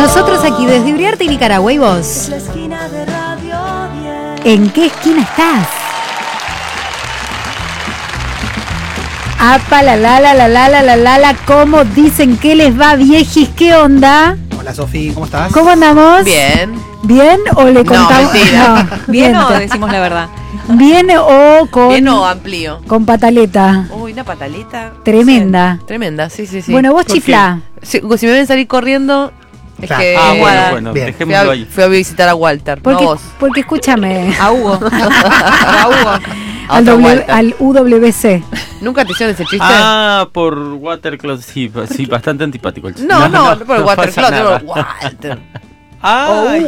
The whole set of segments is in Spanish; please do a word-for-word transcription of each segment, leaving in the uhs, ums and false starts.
Nosotros aquí desde Uriarte y Nicaragua, ¿y vos? ¿En qué esquina estás? Apa, la la la la la la la la la, ¿cómo dicen que les va, viejis? ¿Qué onda? Hola Sofi, ¿cómo estás? ¿Cómo andamos? Bien. ¿Bien o le contamos? No, mentira. No, ¿Bien o decimos la verdad? ¿Bien o con...? Bien o amplío. Con pataleta. Uy, una pataleta. Tremenda. Sí, tremenda, sí, sí, sí. Bueno, vos ¿Por chiflá. qué? Si, si me ven salir corriendo, es Claro. que... Ah, eh, bueno, bueno, bien. Fui dejémoslo a, ahí. fui a visitar a Walter, Porque, no a vos. porque escúchame, A Hugo. A Hugo. A al, otro w, Walter. al U W C. ¿Nunca te hicieron ese chiste? Ah, por Watercloud, sí, sí, bastante antipático el chiste. no, no, no, por el Walter pasa Cloud, nada. por Walter. Ay,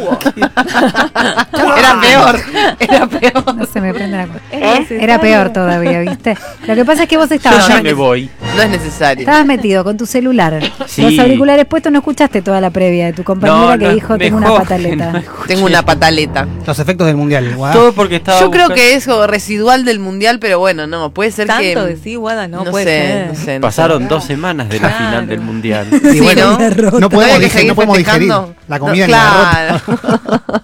Era peor, era peor. No se me prende la cosa. ¿Eh? Era peor todavía, ¿viste? Lo que pasa es que vos yo estabas, ya me voy. No es necesario. estabas metido con tu celular. Sí. Los auriculares puestos, no escuchaste toda la previa de tu compañera No, que no, dijo tengo una mejor pataleta. que no escuché. Tengo una pataleta. Los efectos del mundial. Guau. Todo porque estaba Yo creo buscando- que es algo residual del mundial, pero bueno, no, puede ser que... Tanto de sí, Guada, no, no, puede sé, ser. no sé, no Pasaron sé. dos semanas de la Claro. final del mundial. Y Sí, bueno, ¿no? no ¿No podemos, había que digerir, seguir no podemos digerir festejando? la comida No, ni la derrota. claro.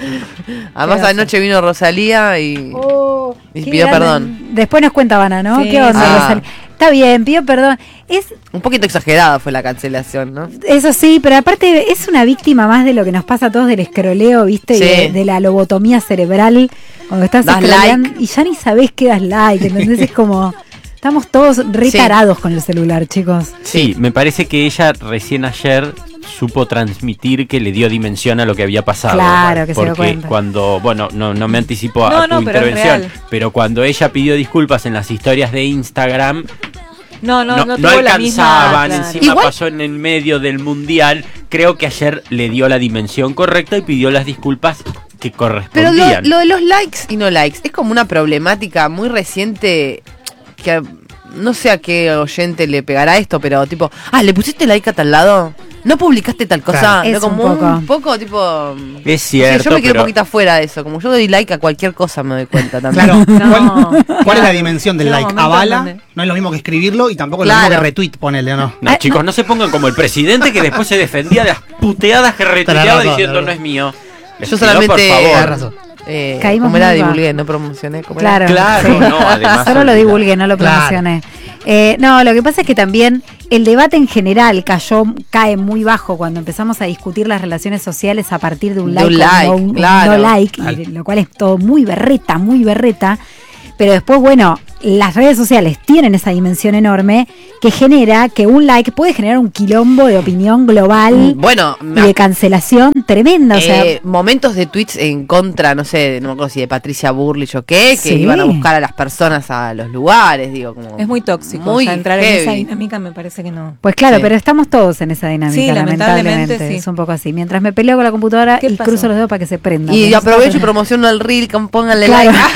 Además Qué anoche vino Rosalía y... Oh, Y qué pidió grande. perdón. Después nos cuenta Vana, ¿no? Sí, ¿Qué onda, sí. Rosalía? Está bien, pidió perdón. Es Un poquito exagerada fue la cancelación, ¿no? Eso sí, pero aparte es una víctima más de lo que nos pasa a todos del escroleo, ¿viste? Y Sí. de, de la lobotomía cerebral. Cuando estás Das scrolleando like. y ya ni sabés qué das like, ¿entendés? Es como... Estamos todos retarados con el celular, chicos. Sí, me parece que ella recién ayer supo transmitir que le dio dimensión a lo que había pasado. Claro, que se dio Porque cuenta. cuando, bueno, no, no me anticipo a, No, a tu no, pero es intervención, real. pero cuando ella pidió disculpas en las historias de Instagram, No, no, no, no, no tuvo la misma. alcanzaban, claro. encima Igual- pasó en el medio del mundial. Creo que ayer le dio la dimensión correcta y pidió las disculpas que Pero correspondían. lo, lo de los likes y no likes es como una problemática muy reciente que no sé a qué oyente le pegará esto, pero tipo, ah, ¿le pusiste like a tal lado? ¿No publicaste tal cosa? Claro. ¿No? Es Como un poco. un poco tipo... Es Sí, cierto, yo me quedo pero un poquito afuera de eso. Como yo doy like a cualquier cosa, me doy cuenta también. Claro, No. ¿cuál, cuál es la dimensión del Llega un like? momento ¿Avala? donde- No es lo mismo que escribirlo y tampoco es Claro. lo mismo que retweet, ponele, ¿o no? no, Ah, chicos, no se pongan como el presidente que después se defendía de las puteadas que retuiteaba Tenés razón, diciendo tenés no es mío. Les Yo pido, solamente... por Tenés favor. razón. Eh, Caímos como era, muy bajo. divulgué, no promocioné. ¿cómo era? Claro, Claro, sí. no, además Solo lo olvidá. divulgué, no lo Claro. promocioné. Eh, no, lo que pasa es que también el debate en general cayó, cae muy bajo cuando empezamos a discutir las relaciones sociales a partir de un De like, un o like, no, un- un claro. no like, y lo cual es todo muy berreta, muy berreta. Pero después, bueno, las redes sociales tienen esa dimensión enorme que genera que un like puede generar un quilombo de opinión global Bueno, y de cancelación tremenda. O sea, Eh, momentos de tweets en contra, no sé, de- no me acuerdo si de Patricia Burley o qué, que Sí. iban a buscar a las personas a los lugares, digo, como... Es muy tóxico. Muy ya entrar en heavy. esa dinámica me parece que no. pues claro, Sí. pero estamos todos en esa dinámica, Sí, lamentablemente. lamentablemente, sí. Es un poco así. Mientras me peleo con la computadora ¿Qué y pasó? cruzo los dedos para que se prenda. Y Porque aprovecho y no- promociono el reel, que pónganle Claro. like.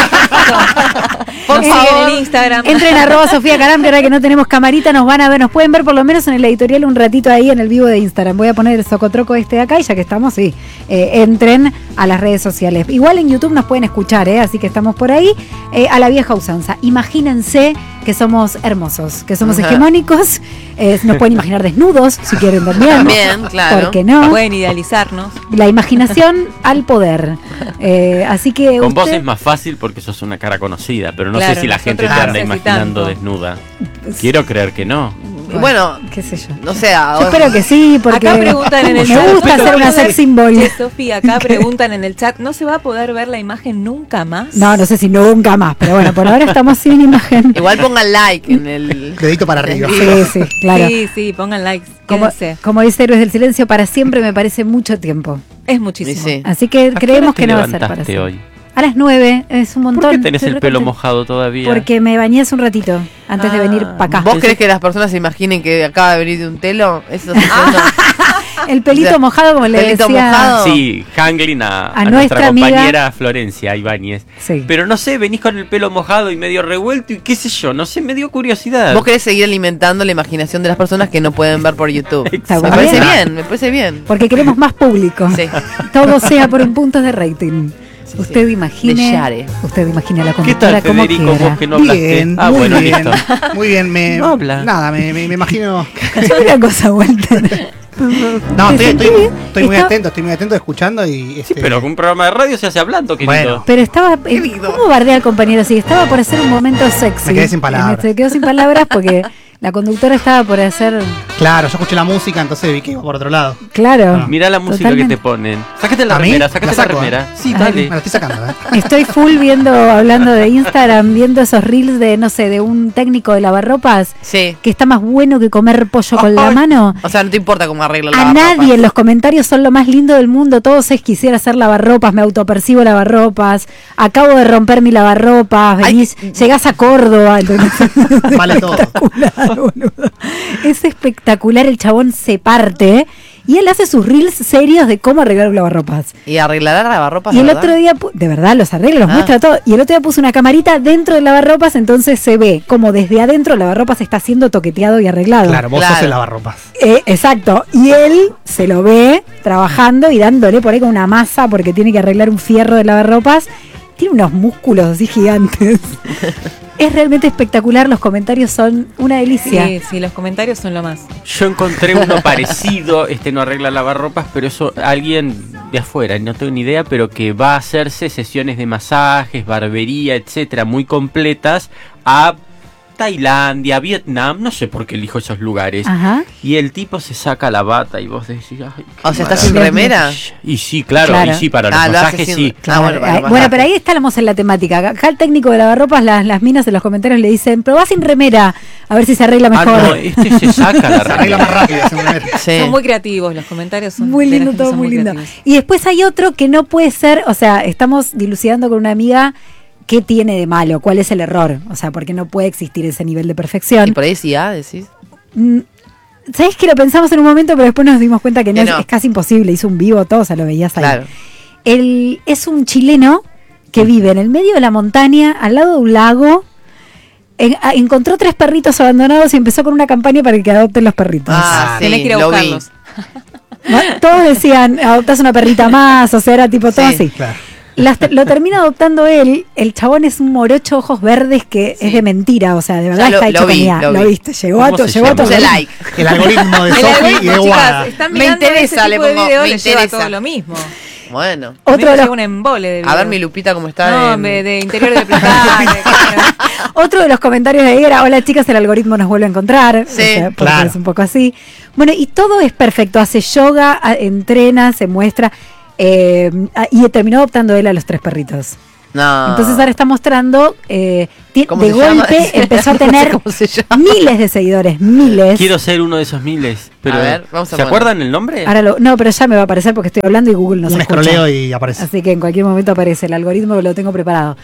Por Nos favor. siguen en Instagram. Entren a arroba Sofía Caram, que ahora que no tenemos camarita nos van a ver, nos pueden ver por lo menos en el editorial un ratito ahí en el vivo de Instagram. Voy a poner el socotroco este de acá y ya que estamos, sí, eh, entren a las redes sociales. Igual en YouTube nos pueden escuchar, eh, así que estamos por ahí. Eh, a la vieja usanza. Imagínense que somos hermosos, que somos Ajá. hegemónicos, eh, nos pueden imaginar desnudos, si quieren también. También, claro. ¿Por qué no? Pueden idealizarnos. La imaginación al poder. Eh, así que Con vos usted- es más fácil porque sos una cara conocida, pero no Claro, sé si la gente te nosotros anda no sé si imaginando tanto. desnuda. Quiero creer que no. Y bueno, qué sé yo. no sé, Yo ahora- espero que sí, porque Acá preguntan en el me chat. gusta hacer una sex symbol. Che, Sofía, acá preguntan en el chat, ¿no se va a poder ver la imagen nunca más? No, no sé si nunca más, pero bueno, por ahora estamos sin imagen. igual pongan like en el... Dedito para arriba. Sí, sí, claro. Sí, sí, pongan likes. Como, Quédense. como dice Héroes del Silencio, para siempre me parece mucho tiempo. Es Y muchísimo. sí. Así que ¿A qué creemos hora te que no va a ser para levantaste siempre. hoy? A las nueve, es un montón. ¿Por qué tenés Estoy el pelo recontenta. mojado todavía? Porque me bañé hace un ratito, antes de Ah. venir para acá. ¿Vos crees que las personas se imaginen que acaba de venir de un telo? Eso es El pelito O sea, mojado, como le pelito decía. mojado. Sí, Hangling a, A a nuestra nuestra amiga- compañera Florencia Ibáñez. Sí. Pero no sé, venís con el pelo mojado y medio revuelto y qué sé yo, no sé, me dio curiosidad. Vos querés seguir alimentando la imaginación de las personas que no pueden ver por YouTube. Está Me bueno. parece bien, me parece bien. Porque queremos más público. Sí. Todo sea por un punto de rating. Sí, usted sí. imagine. De Yare. Usted imagine a la ¿Qué conductora tal, como Federico, quiera. vos que no hablaste? Bien, ah, muy bueno, bien. listo. Muy bien, me, No habla. nada, me, me, me imagino. Yo una cosa, Walter. No, ¿Te estoy, sentí estoy, bien? estoy muy Está- atento, estoy muy atento escuchando y. Sí, Este, pero con un programa de radio se hace hablando, querido. Bueno. Pero estaba. eh, ¿Cómo bardea al compañero? Sí, estaba por hacer un momento sexy. Me quedé sin palabras. Se quedó sin palabras porque la conductora estaba por hacer. Claro, yo escuché la música, entonces vi que iba por otro lado. Claro. Mirá la música Totalmente. que te ponen. Sácate la ¿A mí? remera, sácate ¿La la, saco, remera. eh? Sí, Ay, dale. Me lo estoy sacando, ¿eh? Estoy full viendo, hablando de Instagram, viendo esos reels de, no sé, de un técnico de lavarropas Sí. que está más bueno que comer pollo con la Ay. mano. O sea, no te importa cómo arreglo el A lavarropas. nadie en los comentarios son lo más lindo del mundo. Todos es quisiera hacer lavarropas, me autopercibo lavarropas, acabo de romper mi lavarropas, venís, llegás a Córdoba. ¿Entendés? Vale todo. Espectacular, boludo. Es espectacular, el chabón se parte y él hace sus reels serios de cómo arreglar lavarropas. Y arreglará lavarropas. Y el ¿verdad? otro día, pu- de verdad, los arregla, los Ah. muestra todo. Y el otro día puso una camarita dentro del lavarropas, entonces se ve como desde adentro el lavarropas está siendo toqueteado y arreglado. Claro, vos Claro. sos el lavarropas. Eh, exacto. Y él se lo ve trabajando y dándole por ahí con una masa porque tiene que arreglar un fierro de lavarropas. Tiene unos músculos así gigantes. Es realmente espectacular, los comentarios son una delicia. Sí, sí, los comentarios son lo más. Yo encontré uno parecido, este no arregla lavarropas, pero eso alguien de afuera, no tengo ni idea, pero que va a hacerse sesiones de masajes, barbería, etcétera, muy completas a Tailandia, Vietnam, no sé por qué elijo esos lugares. Ajá. Y el tipo se saca la bata y vos decís, ay, qué O sea, ¿estás sin maravilla. remera? Y sí, claro, Claro. y sí, para los Ah, lo hace masajes sin- sí. Ah, bueno, para Ay, los bueno, masajes. pero ahí estamos en la temática. Acá el técnico de lavarropas, las, las minas en los comentarios le dicen, probá sin remera, a ver si se arregla Ah, mejor. no, este se saca la Se arregla más remera. rápido ese primer. Sí. Son muy creativos, los comentarios son Muy de la lindo, gente todo son muy lindo. creativos. Y después hay otro que no puede ser, o sea, estamos dilucidando con una amiga qué tiene de malo, cuál es el error, o sea, porque no puede existir ese nivel de perfección. Y por ahí sí, ah, decís. Mm, ¿Sabes que lo pensamos en un momento, pero después nos dimos cuenta que no, Que es, no. es casi imposible? Hizo un vivo, todo, o sea, lo veías ahí. Claro. Él es un chileno que vive en el medio de la montaña, al lado de un lago. En- a- encontró tres perritos abandonados y empezó con una campaña para que adopten los perritos. Ah, sí, Tenés que ir a lo vi. buscarlos. ¿No? Todos decían, adoptás una perrita más, o sea, era tipo todo Sí. así. Claro. Las te- lo termina adoptando él. El chabón es un morocho, ojos verdes, que Sí. es de mentira, o sea, de verdad Ya lo- está hecho lo vi, comida. lo Lo, vi. viste, llegó a ¿Cómo tu, se llegó a tu llama? Puse algoritmo. like. El algoritmo de El Sofi y algoritmo, de chicas, Guada. están Me mirando interesa, ese le tipo de pongo, video, me les lleva interesa. todo lo mismo. Bueno. Otro A mí me de los- llega un embole de A video. ver mi Lupita cómo está. No, en- me- de interiores de Platal. Otro de los comentarios de ahí era, hola chicas, el algoritmo nos vuelve a encontrar. Sí, O sea, porque claro. es un poco así. Bueno, y todo es perfecto. Hace yoga, a- entrena, se muestra. eh, a- y terminó adoptando él a los tres perritos. No. Entonces ahora está mostrando, eh, ti- ¿Cómo de se llama? golpe empezó a No sé tener cómo se llama. miles de seguidores, miles. Quiero ser uno de esos miles. Pero A ver, vamos a ¿se poner. acuerdan el nombre? Ahora lo- no, pero ya me va a aparecer porque estoy hablando y Google no se Un escucha. escroleo y aparece. Así que en cualquier momento aparece el algoritmo, lo tengo preparado.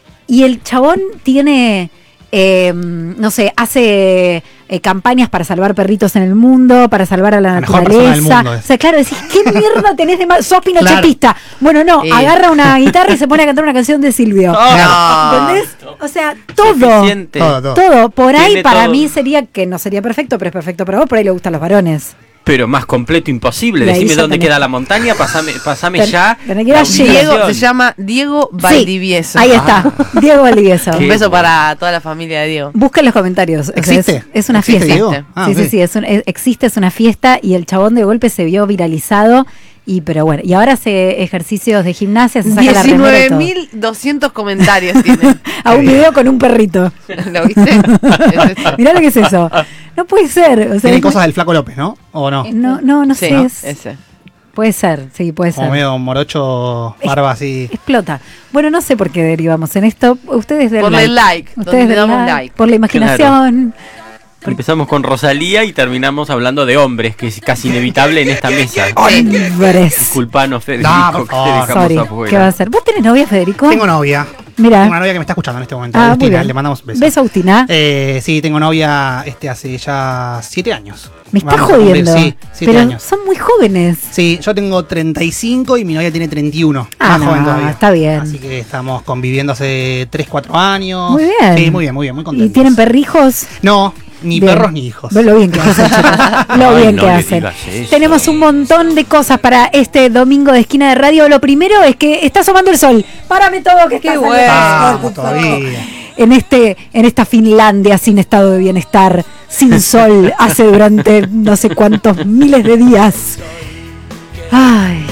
Y el chabón tiene, eh, no sé, hace eh, campañas para salvar perritos en el mundo, para salvar a la, La mejor persona del naturaleza. mundo es. O sea, claro, decís, ¿qué mierda tenés de mal? Sos pinochetista. Bueno, no, Sí. agarra una guitarra y se pone a cantar una canción de Silvio. No. ¿Entendés? O sea, todo. Suficiente. Todo, todo. Todo. Por ahí Tiene para todo. mí sería que no sería perfecto, pero es perfecto para vos, por ahí le gustan los varones. Pero más completo imposible. Y ahí Decime ya dónde tenés- queda la montaña, pasame, pasame Ten- ya. tenés que ir la a Chile. Diego ubicación. se llama Diego Sí, Valdivieso. ahí está, Diego Valdivieso. Qué Un beso bueno. para toda la familia de Diego. Busca en los comentarios. O sea, ¿Existe? Es, es una ¿Existe, fiesta. Diego? Ah, sí, ok. sí, sí, es un- es- existe, es una fiesta y el chabón de golpe se vio viralizado. Y pero bueno, y ahora hace ejercicios de gimnasia, se saca la remera y diecinueve todo. mil doscientos comentarios tiene. A un video con un perrito. ¿Lo viste? Es esto. Mirá lo que es eso. No puede ser. O sea, Tiene es- cosas del Flaco López, ¿no? ¿O no? no, no, no Sí, sé. es- ese. puede ser, sí, puede Como ser. medio morocho, barba así. Explota. Bueno, no sé por qué derivamos en esto. Ustedes den Por like. el like, donde Ustedes le den damos like. Por la imaginación. Empezamos con Rosalía y terminamos hablando de hombres, que es casi inevitable en esta mesa. Hombres. Disculpanos, Federico, No, por que te favor. dejamos Sorry. afuera. ¿Qué va a hacer? ¿Vos tenés novia, Federico? Tengo novia. Mira. Tengo una novia que me está escuchando en este momento. Ah, muy Agustina, bien. le mandamos besos. Beso, Agustina. Eh, sí, tengo novia este hace ya siete años. Me estás Vamos a cumplir, jodiendo. Sí, siete pero años. son muy jóvenes. Sí, yo tengo treinta y cinco y mi novia tiene treinta y uno. Ah, más joven todavía. está bien. Así que estamos conviviendo hace tres, cuatro años. Muy bien. Sí, muy bien, muy bien, muy ¿Y contentos. tienen perrijos? No, ni Bien. perros ni hijos. Ve lo bien que hacen, chicos. Lo Ay, bien no que le hacen. digas eso. Tenemos un montón de cosas para este domingo de esquina de radio. Lo primero es que está asomando el sol. Párame todo que Qué está bueno. saliendo el sol, Vamos por favor. todavía. En este, en esta Finlandia sin estado de bienestar, sin sol hace durante no sé cuántos miles de días. Ay.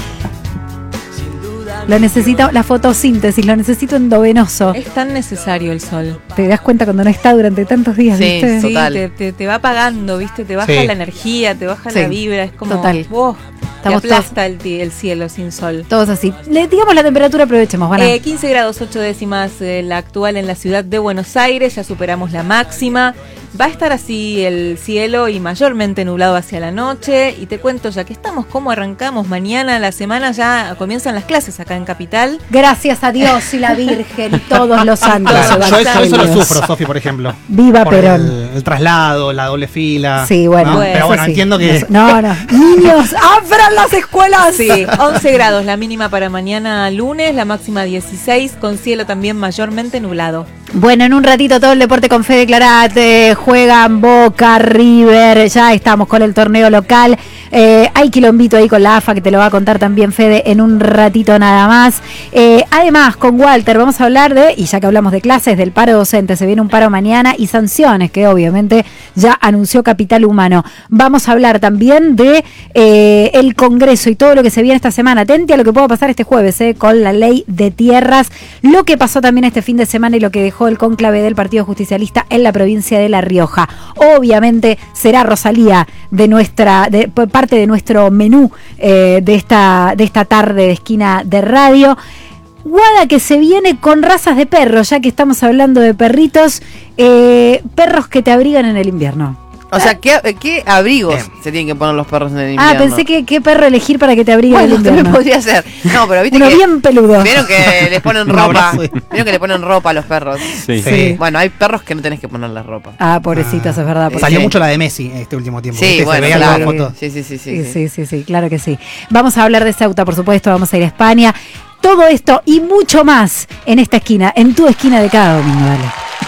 Lo necesito, la fotosíntesis, lo necesito endovenoso. Es tan necesario el sol. Te das cuenta cuando no está durante tantos días, Sí, ¿viste? Sí, Total. te, te, te va apagando, ¿viste? Te baja Sí. la energía, te baja Sí. la vibra. Es como. Total. Wow, te Estamos aplasta el, ti- el cielo sin sol. Todos así. Le digamos la temperatura, aprovechemos, van a... Eh, quince grados ocho décimas eh, la actual en la ciudad de Buenos Aires, ya superamos la máxima. Va a estar así el cielo y mayormente nublado hacia la noche. Y te cuento, ya que estamos, cómo arrancamos mañana la semana, ya comienzan las clases acá en Capital. Gracias a Dios y la Virgen y todos los santos. Claro, yo, eso, eso lo evangelios. sufro, Sofi, por ejemplo. Viva Por Perón. el, el traslado, la doble fila. Sí, bueno. ¿no? Bueno, Pero bueno, eso sí. entiendo que. No, no. Niños, abran las escuelas. Sí, once grados la mínima para mañana lunes, la máxima dieciséis, con cielo también mayormente nublado. Bueno, en un ratito todo el deporte con Fede Clarate, juegan Boca, River, ya estamos con el torneo local. Eh, hay quilombito ahí con la A F A que te lo va a contar también Fede en un ratito nada más. Eh, además, con Walter vamos a hablar de, y ya que hablamos de clases, del paro docente, se viene un paro mañana y sanciones que obviamente ya anunció Capital Humano. Vamos a hablar también de eh, el Congreso y todo lo que se viene esta semana. Atente a lo que pueda pasar este jueves eh, con la ley de tierras, lo que pasó también este fin de semana y lo que dejó el cónclave del Partido Justicialista en la provincia de La Rioja. Obviamente será Rosalía de nuestra de, parte de nuestro menú eh, de esta de esta tarde de esquina de radio. Guada que se viene con razas de perros, ya que estamos hablando de perritos, eh, perros que te abrigan en el invierno. O sea, ¿qué, qué abrigos Bien. se tienen que poner los perros en el invierno? Ah, pensé que qué perro elegir para que te abrigue en el Bueno, también invierno. podría ser. No, pero viste Uno que... bien peludo. Vieron que les ponen Un ropa. abrazo. Vieron que le ponen ropa a los perros. Sí. Sí. Bueno, hay perros que no tenés que ponerles ropa. Ah, pobrecitos, es verdad. Sí. Salió Sí. mucho la de Messi este último tiempo. Sí, ¿viste? bueno, se veía claro. la foto. Sí, sí, sí, Sí, sí, sí. sí, sí, sí, claro que sí. Vamos a hablar de Ceuta, por supuesto, vamos a ir a España. Todo esto y mucho más en esta esquina, en tu esquina de cada domingo, dale.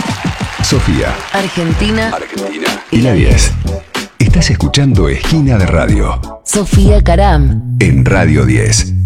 Sofía Argentina Argentina y la diez. Estás escuchando Esquina de Radio Sofía Caram. en Radio diez.